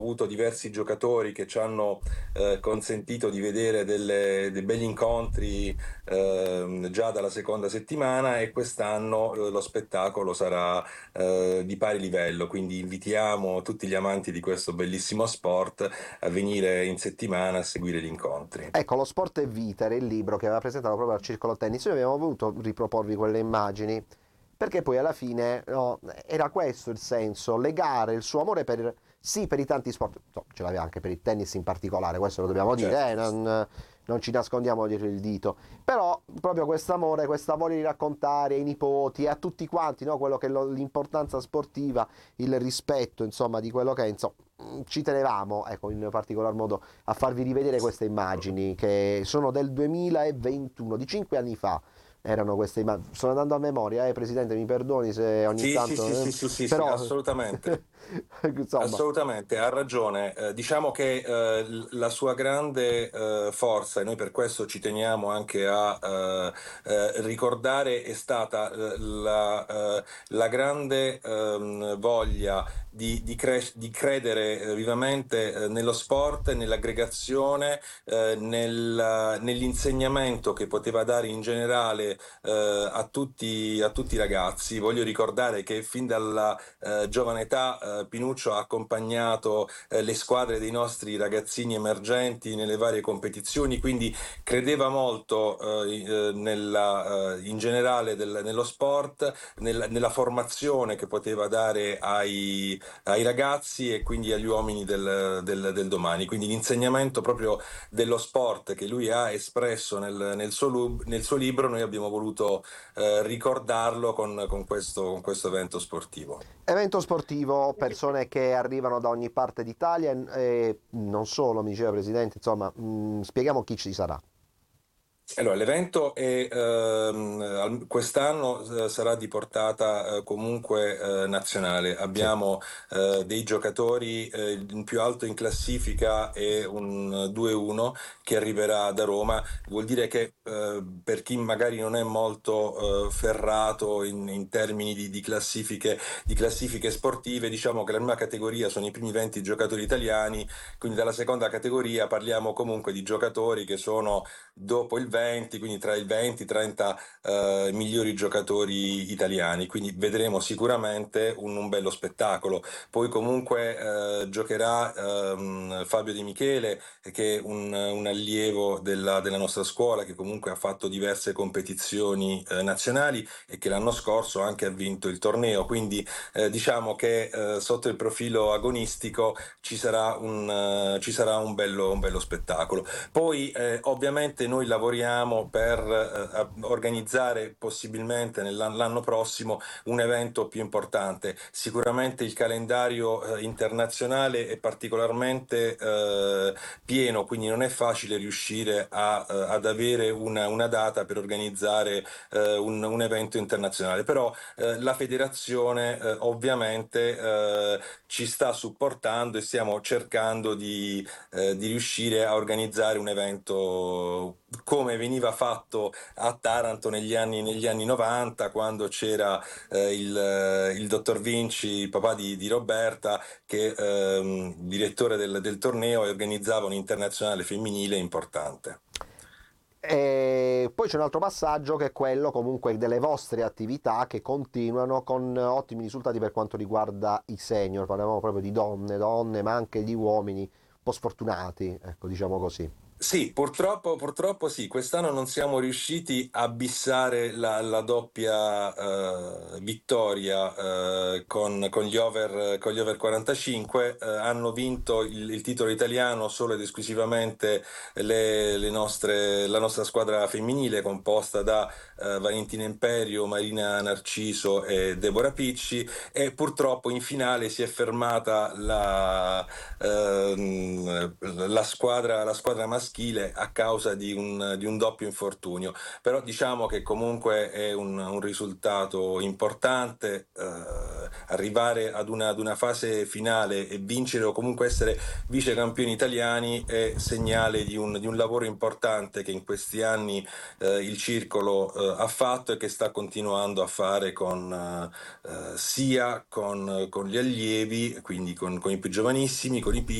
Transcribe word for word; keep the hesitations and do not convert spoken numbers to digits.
avuto diversi giocatori che ci hanno eh, consentito di vedere delle, dei begli incontri eh, già dalla seconda settimana, e quest'anno eh, lo spettacolo sarà eh, di pari livello, quindi invitiamo tutti gli amanti di questo bellissimo sport a venire in settimana a seguire gli incontri. Ecco, Lo sport è vita era il libro che aveva presentato proprio al Circolo Tennis. Noi abbiamo voluto riproporvi quelle immagini perché poi alla fine no, era questo il senso, legare il suo amore per, sì, per i tanti sport, no, ce l'aveva anche per il tennis in particolare, questo lo dobbiamo dire, eh, Certo. non, non ci nascondiamo dietro il dito, però proprio questo amore, questa voglia di raccontare ai nipoti e a tutti quanti, no, quello che è lo- l'importanza sportiva, il rispetto, insomma, di quello che è, insomma, ci tenevamo, ecco, in particolar modo a farvi rivedere queste immagini che sono del duemilaventuno, di cinque anni fa erano queste immagini. Sto andando a memoria, eh, Presidente, mi perdoni se ogni Sì, sì, sì, tanto, eh, sì, sì, sì, sì, però assolutamente. insomma, Assolutamente, ha ragione. Eh, diciamo che eh, l- la sua grande eh, forza, e noi per questo ci teniamo anche a eh, eh, ricordare, è stata eh, la, eh, la grande ehm, voglia di, di cres- di credere eh, vivamente eh, nello sport, nell'aggregazione, eh, nel- nell'insegnamento che poteva dare in generale eh, a tutti, a tutti i ragazzi. Voglio ricordare che fin dalla eh, giovane età eh, Pinuccio ha accompagnato eh, le squadre dei nostri ragazzini emergenti nelle varie competizioni, quindi credeva molto eh, eh, nella, eh, in generale del- nello sport, nel- nella formazione che poteva dare ai, ai ragazzi e quindi agli uomini del, del- del domani. Quindi l'insegnamento proprio dello sport che lui ha espresso nel, nel suo, lu- nel suo libro, noi abbiamo voluto eh, ricordarlo con, con questo, con questo evento sportivo. evento sportivo, persone che arrivano da ogni parte d'Italia e non solo, mi diceva Presidente, insomma, mh, spieghiamo chi ci sarà. Allora, l'evento è, ehm, al- quest'anno eh, sarà di portata eh, comunque eh, nazionale. Sì. Abbiamo eh, dei giocatori, eh, il più alto in classifica è un due uno che arriverà da Roma. Vuol dire che eh, per chi magari non è molto eh, ferrato in, in termini di, di classifiche, di classifiche sportive, diciamo che la prima categoria sono i primi venti giocatori italiani, quindi dalla seconda categoria parliamo comunque di giocatori che sono dopo il venti, quindi tra il venti e i trenta eh, migliori giocatori italiani, quindi vedremo sicuramente un, un bello spettacolo. Poi comunque eh, giocherà ehm, Fabio Di Michele, che è un, un allievo della, della nostra scuola, che comunque ha fatto diverse competizioni eh, nazionali e che l'anno scorso anche ha vinto il torneo, quindi eh, diciamo che eh, sotto il profilo agonistico ci sarà un, eh, ci sarà un bello, un bello spettacolo. Poi eh, ovviamente noi lavoriamo per eh, organizzare possibilmente nell'anno l'anno prossimo un evento più importante. Sicuramente il calendario eh, internazionale è particolarmente eh, pieno, quindi non è facile riuscire a, eh, ad avere una, una data per organizzare eh, un, un evento internazionale. Però eh, la federazione eh, ovviamente eh, ci sta supportando e stiamo cercando di eh, di riuscire a organizzare un evento come veniva fatto a Taranto negli anni, negli anni novanta, quando c'era eh, il, eh, il dottor Vinci, il papà di, di Roberta, che ehm, direttore del, del torneo, e organizzava un internazionale femminile importante. E poi c'è un altro passaggio che è quello comunque delle vostre attività che continuano con ottimi risultati per quanto riguarda i senior, parliamo proprio di donne, donne, ma anche di uomini un po' sfortunati, ecco, diciamo così. Sì, purtroppo, purtroppo sì, quest'anno non siamo riusciti a bissare la, la doppia eh, vittoria eh, con, con gli over, con gli over quarantacinque. Eh, hanno vinto il, il titolo italiano solo ed esclusivamente le, le nostre, la nostra squadra femminile, composta da eh, Valentina Imperio, Marina Narciso e Deborah Picci, e purtroppo in finale si è fermata la, ehm, la squadra, la squadra maschile, maschile a causa di un, di un doppio infortunio. Però diciamo che comunque è un, un risultato importante, eh, arrivare ad una, ad una fase finale e vincere o comunque essere vice campioni italiani è segnale di un, di un lavoro importante che in questi anni eh, il circolo eh, ha fatto e che sta continuando a fare con, eh, sia con, con gli allievi, quindi con, con i più giovanissimi, con i piccoli,